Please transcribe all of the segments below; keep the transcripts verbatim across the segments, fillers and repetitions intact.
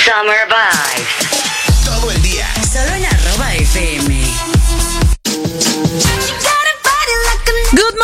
Summer Vibes. Todo el día. Solo en arroba F M. Good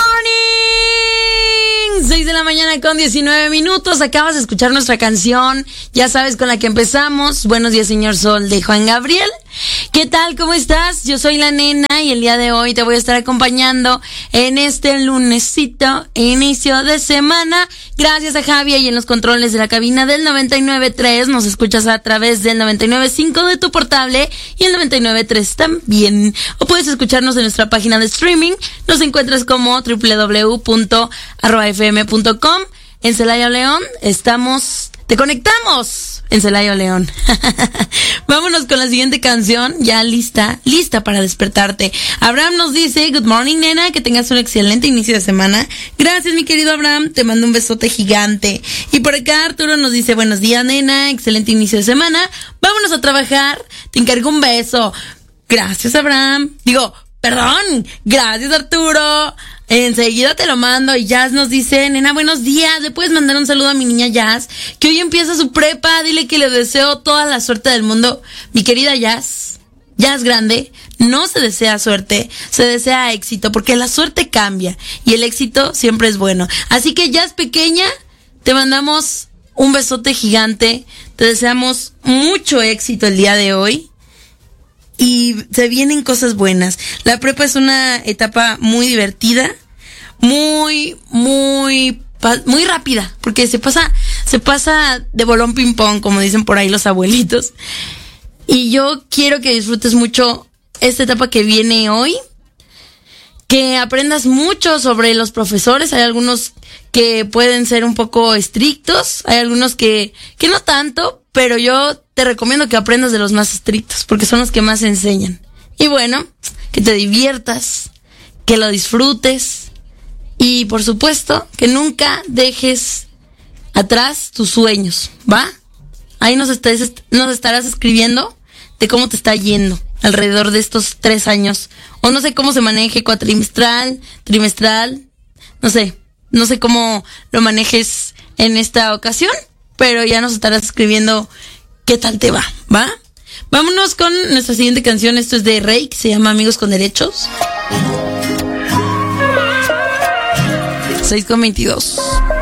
morning. seis de la mañana con diecinueve minutos. Acabas de escuchar nuestra canción, ya sabes, con la que empezamos. Buenos días, señor Sol, de Juan Gabriel. ¿Qué tal? ¿Cómo estás? Yo soy la nena y el día de hoy te voy a estar acompañando en este lunesito, inicio de semana. Gracias a Javi y en los controles de la cabina del noventa y nueve punto tres. Nos escuchas a través del noventa y nueve punto cinco de tu portable y el noventa y nueve punto tres también. O puedes escucharnos en nuestra página de streaming. Nos encuentras como doble u doble u doble u punto arroba f m punto com. En Celaya León estamos... Te conectamos en Celaya León. Vámonos con la siguiente canción, ya lista, lista para despertarte. Abraham nos dice, good morning, nena, que tengas un excelente inicio de semana. Gracias, mi querido Abraham, te mando un besote gigante. Y por acá Arturo nos dice, buenos días, nena, excelente inicio de semana. Vámonos a trabajar, te encargo un beso. Gracias, Abraham. Digo, perdón, gracias, Arturo. Enseguida te lo mando. Y Jazz nos dice, nena, buenos días, le puedes mandar un saludo a mi niña Jazz, que hoy empieza su prepa, dile que le deseo toda la suerte del mundo. Mi querida Jazz, Jazz grande, no se desea suerte, se desea éxito, porque la suerte cambia y el éxito siempre es bueno. Así que Jazz pequeña, te mandamos un besote gigante, te deseamos mucho éxito el día de hoy. Y se vienen cosas buenas. La prepa es una etapa muy divertida, muy, muy, muy rápida, porque se pasa, se pasa de bolón ping pong, como dicen por ahí los abuelitos. Y yo quiero que disfrutes mucho esta etapa que viene hoy, que aprendas mucho sobre los profesores. Hay algunos que pueden ser un poco estrictos, hay algunos que, que no tanto, pero yo te recomiendo que aprendas de los más estrictos, porque son los que más enseñan. Y bueno, que te diviertas, que lo disfrutes y por supuesto que nunca dejes atrás tus sueños, ¿va? Ahí nos, estés, nos estarás escribiendo de cómo te está yendo alrededor de estos tres años. O no sé cómo se maneje, cuatrimestral, trimestral, no sé, no sé cómo lo manejes en esta ocasión, pero ya nos estarás escribiendo qué tal te va, ¿va? Vámonos con nuestra siguiente canción. Esto es de Rey, que se llama Amigos con Derechos. seis con veintidós.